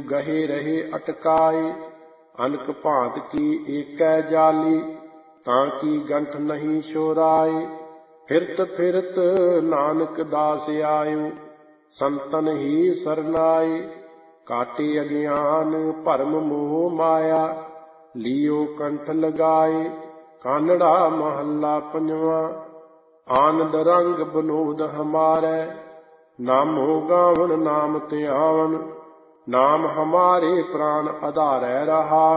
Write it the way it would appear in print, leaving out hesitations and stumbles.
गहे रहे अटकाए। अनक भांत की एकै जाली, ताकि गंठ नहीं छोराए। फिरत फिरत नानक दास आयो, संतन ही सरनाए। काटे अज्ञान भरम मोह माया, लियो कंठ लगाए। कानड़ा महला पंजवा। आनंद रंग विनोद हमारे, नामो गावन नाम ध्यावन। नाम हमारे प्राण आधारै रहा।